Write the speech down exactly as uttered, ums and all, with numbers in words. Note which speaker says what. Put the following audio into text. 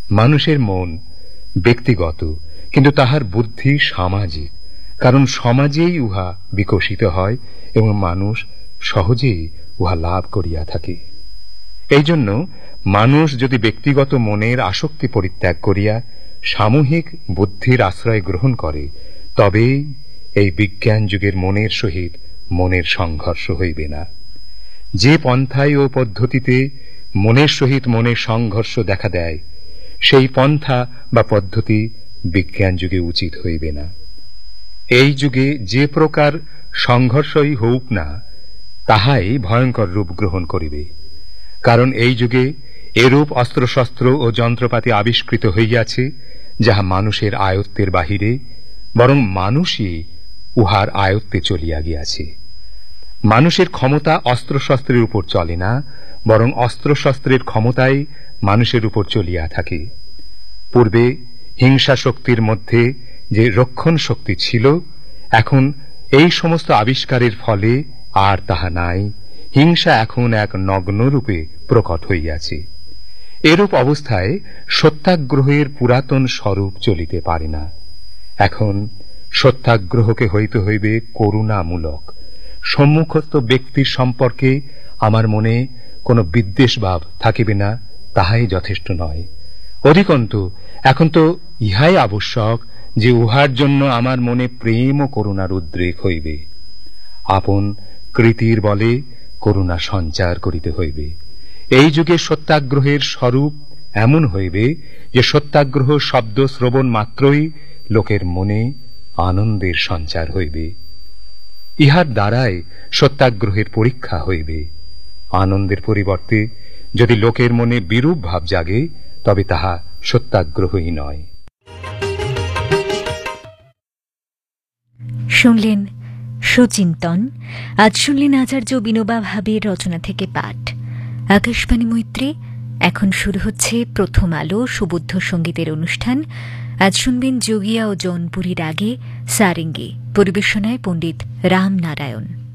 Speaker 1: মানুষের মন ব্যক্তিগত, কিন্তু তাহার বুদ্ধি সামাজিক, কারণ সমাজেই উহা বিকশিত হয় এবং মানুষ সহজেই উহা লাভ করিয়া থাকে। এই জন্য মানুষ যদি ব্যক্তিগত মনের আসক্তি পরিত্যাগ করিয়া সামূহিক বুদ্ধির আশ্রয় গ্রহণ করে, তবেই এই বিজ্ঞান যুগের মনের সহিত মনের সংঘর্ষ হইবে না। যে পন্থায় ও পদ্ধতিতে মনের সহিত মনের সংঘর্ষ দেখা দেয়, সেই পন্থা বা পদ্ধতি বিজ্ঞান যুগে উচিত হইবে না। এই যুগে যে প্রকার সংঘর্ষই হোক না, তাহাই ভয়ঙ্কর রূপ গ্রহণ করিবে। কারণ এই যুগে এরূপ অস্ত্রশস্ত্র ও যন্ত্রপাতি আবিষ্কৃত হইয়াছে, যাহা মানুষের আয়ত্তের বাহিরে, বরং মানুষই উহার আয়ত্তে চলিয়া গিয়াছে। মানুষের ক্ষমতা অস্ত্রশস্ত্রের উপর চলে না, বরং অস্ত্রশস্ত্রের ক্ষমতাই মানুষের উপর চলিয়া থাকে। পূর্বে হিংসা শক্তির মধ্যে যে রক্ষণ শক্তি ছিল, এখন এই সমস্ত আবিষ্কারের ফলে আর তাহা নাই। হিংসা এখন এক নগ্ন রূপে প্রকট হইয়াছে। এরূপ অবস্থায় সত্যাগ্রহের পুরাতন স্বরূপ চলিতে পারে না। এখন সত্যাগ্রহকে হইতে হইবে করুণামূলক। সম্মুখস্থ ব্যক্তির সম্পর্কে আমার মনে কোনো বিদ্বেষভাব থাকিবে না, তাহাই যথেষ্ট নয়। অধিকন্তু এখন তো ইহাই আবশ্যক যে উহার জন্য আমার মনে প্রেম ও করুণার উদ্রেক হইবে। আপন কৃতির বলে করুণা সঞ্চার করিতে হইবে। এই যুগে সত্যাগ্রহের স্বরূপ এমন হইবে যে সত্যাগ্রহ শব্দ শ্রবণ মাত্রই লোকের মনে আনন্দের সঞ্চার হইবে। ইহার দ্বারাই সত্যাগ্রহের পরীক্ষা হইবে। আনন্দের পরিবর্তে যদি লোকের মনে বিরূপ ভাব জাগে, তবে তাহা সত্যাগ্রহই নয়।
Speaker 2: শুনলেন সুচিন্তন। আজ শুনলেন আচার্য বিনোবা ভাবের রচনা থেকে পাঠ। আকাশবাণী মৈত্রী, এখন শুরু হচ্ছে প্রথম আলো সুবুদ্ধ সঙ্গীতের অনুষ্ঠান। আজ শুনবেন যোগিয়া ও জৌনপুরীর রাগে সারেঙ্গি, পরিবেশনায় পণ্ডিত রামনারায়ণ।